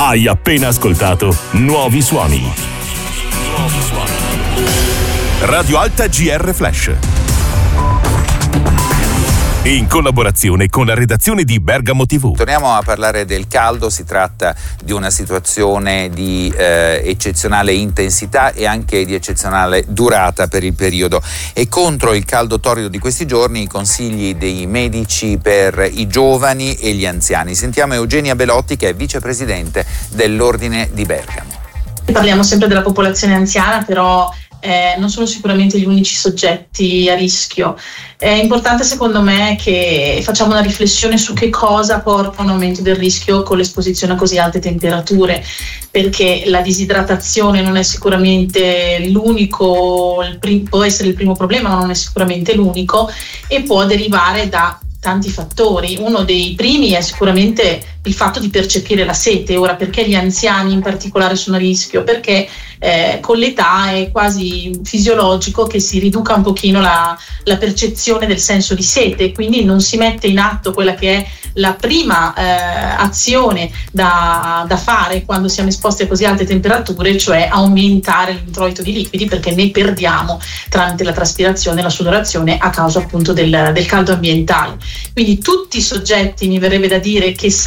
Hai appena ascoltato Nuovi Suoni. Radio Alta GR Flash. In collaborazione con la redazione di Bergamo TV. Torniamo a parlare del caldo, si tratta di una situazione di eccezionale intensità e anche di eccezionale durata per il periodo. E contro il caldo torrido di questi giorni i consigli dei medici per i giovani e gli anziani. Sentiamo Eugenia Belotti, che è vicepresidente dell'Ordine di Bergamo. Parliamo sempre della popolazione anziana, però non sono sicuramente gli unici soggetti a rischio. È importante secondo me che facciamo una riflessione su che cosa porta a un aumento del rischio con l'esposizione a così alte temperature, perché la disidratazione non è sicuramente l'unico, può essere il primo problema, ma non è sicuramente l'unico, e può derivare da tanti fattori. Uno dei primi è sicuramente il fatto di percepire la sete. Ora, perché gli anziani in particolare sono a rischio? Perché con l'età è quasi fisiologico che si riduca un pochino la percezione del senso di sete, quindi non si mette in atto quella che è la prima azione da fare quando siamo esposti a così alte temperature, cioè aumentare l'introito di liquidi, perché ne perdiamo tramite la traspirazione e la sudorazione a causa appunto del caldo ambientale. Quindi tutti i soggetti, mi verrebbe da dire, che